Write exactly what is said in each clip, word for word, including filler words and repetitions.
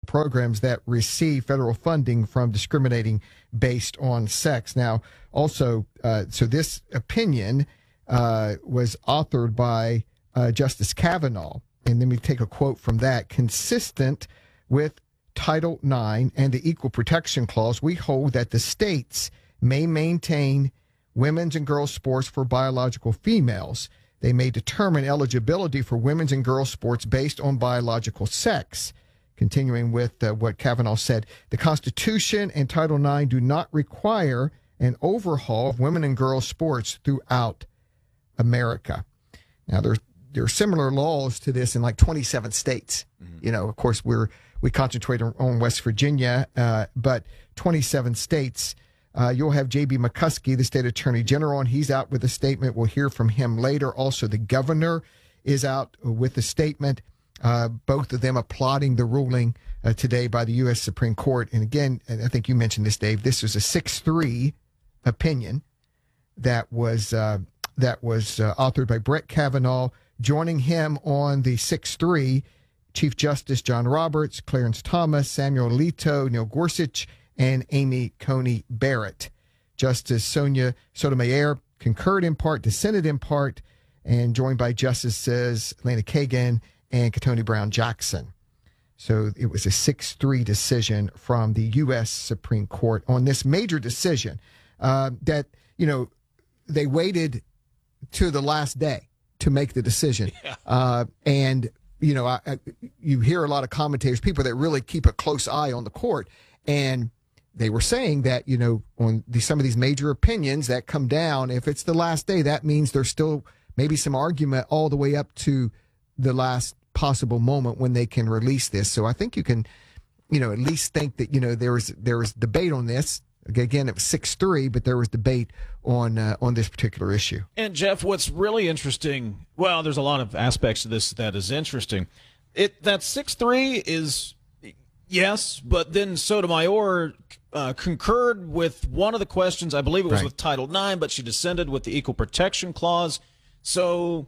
programs that receive federal funding from discriminating based on sex. Now, also, uh, so this opinion uh, was authored by uh, Justice Kavanaugh. And let me take a quote from that. Consistent with Title nine and the Equal Protection Clause, we hold that the states may maintain women's and girls' sports for biological females. They may determine eligibility for women's and girls' sports based on biological sex. Continuing with uh, what Kavanaugh said, the Constitution and Title nine do not require an overhaul of women and girls' sports throughout America. Now, there's there are similar laws to this in like twenty-seven states. Mm-hmm. You know, of course, we're we concentrate on West Virginia, uh, but twenty-seven states. Uh, you'll have J B McCuskey, the state attorney general, and he's out with a statement. We'll hear from him later. Also, the governor is out with a statement, uh, both of them applauding the ruling uh, today by the U S Supreme Court. And again, I think you mentioned this, Dave, this was a six three opinion that was, uh, that was uh, authored by Brett Kavanaugh. Joining him on the six three, Chief Justice John Roberts, Clarence Thomas, Samuel Alito, Neil Gorsuch, and Amy Coney Barrett. Justice Sonia Sotomayor concurred in part, dissented in part, and joined by Justices Elena Kagan and Ketanji Brown Jackson. So it was a six three decision from the U S Supreme Court on this major decision uh, that, you know, they waited to the last day to make the decision. Yeah. Uh, and, you know, I, I, you hear a lot of commentators, people that really keep a close eye on the court, and they were saying that, you know, on the, some of these major opinions that come down, if it's the last day, that means there's still maybe some argument all the way up to the last possible moment when they can release this. So I think you can, you know, at least think that, you know, there was there was debate on this. Again, it was six three, but there was debate on uh, on this particular issue. And, Jeff, what's really interesting, well, there's a lot of aspects of this that is interesting. It That six three is, yes, but then Sotomayor uh, concurred with one of the questions. I believe it was right. with Title nine, but she dissented with the Equal Protection Clause. So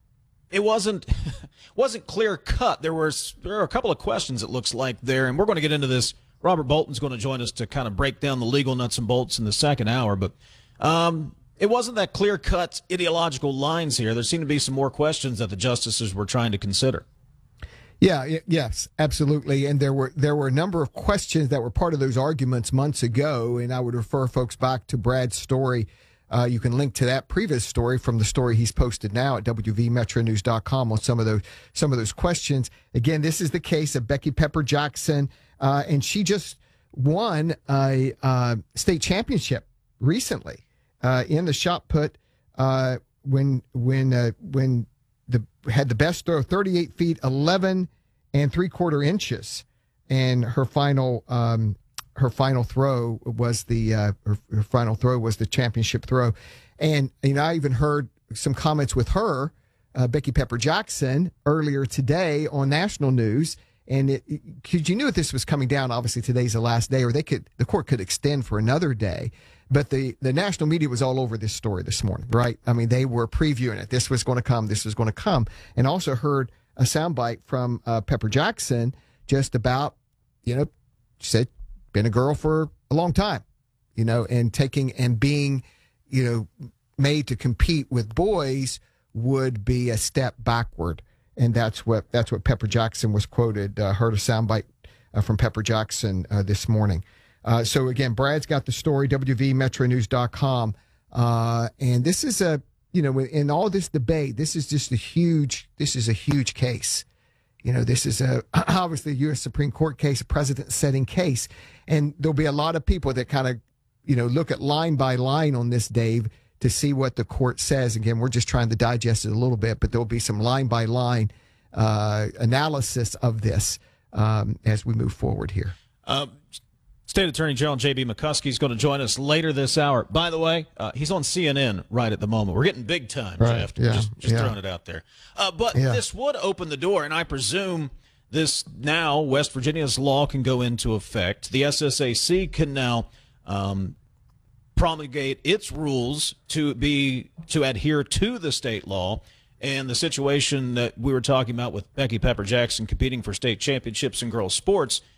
it wasn't wasn't clear cut. There were, there were a couple of questions, it looks like, there, and we're going to get into this. Robert Bolton's going to join us to kind of break down the legal nuts and bolts in the second hour, but um, it wasn't that clear-cut ideological lines here. There seemed to be some more questions that the justices were trying to consider. Yeah, yes, absolutely. And there were there were a number of questions that were part of those arguments months ago, and I would refer folks back to Brad's story. Uh, you can link to that previous story from the story he's posted now at W V Metro News dot com on some of those some of those questions. Again, this is the case of Becky Pepper Jackson, uh, and she just won a uh, state championship recently uh, in the shot put uh, when when uh, when the had the best throw, thirty-eight feet, eleven and three quarter inches, and her final. Um, Her final throw was the uh, her, her final throw was the championship throw, and you know I even heard some comments with her, uh, Becky Pepper Jackson, earlier today on national news, and it, because you knew if this was coming down, obviously today's the last day, or they could the court could extend for another day, but the the national media was all over this story this morning, right? I mean, they were previewing it. This was going to come. This was going to come, and also heard a soundbite from uh, Pepper Jackson just about, you know, she said. Been a girl for a long time, you know, and taking and being, you know, made to compete with boys would be a step backward. And that's what that's what Pepper Jackson was quoted. Uh, heard a soundbite uh, from Pepper Jackson uh, this morning. Uh, so, again, Brad's got the story, W V Metro News dot com. Uh, and this is a, you know, in all this debate, this is just a huge, this is a huge case. You know, this is a obviously a U S Supreme Court case, a precedent-setting case. And there'll be a lot of people that kind of, you know, look at line by line on this, Dave, to see what the court says. Again, we're just trying to digest it a little bit, but there'll be some line by line uh, analysis of this um, as we move forward here. Uh, State Attorney General J B McCuskey is going to join us later this hour. By the way, uh, he's on C N N right at the moment. We're getting big time, right, Jeff. yeah, just just yeah. throwing it out there. Uh, but yeah. this would open the door, and I presume this now, West Virginia's law can go into effect. The S S A C can now um, promulgate its rules to be to adhere to the state law. And the situation that we were talking about with Becky Pepper Jackson competing for state championships in girls sports